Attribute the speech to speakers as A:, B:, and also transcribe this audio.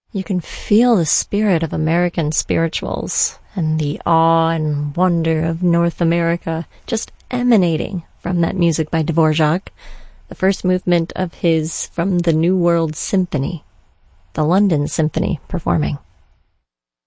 A: You can feel the spirit of American spirituals and the awe and wonder of North America just emanating from that music by Dvorak, the first movement of his From the New World Symphony, the London Symphony performing.